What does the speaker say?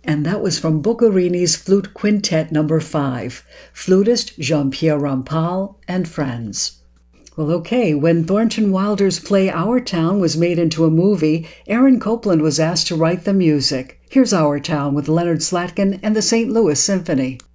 And that was from Boccherini's Flute Quintet No. 5, flutist Jean-Pierre Rampal and friends. Well, okay, when Thornton Wilder's play Our Town was made into a movie, Aaron Copland was asked to write the music. Here's Our Town with Leonard Slatkin and the St. Louis Symphony.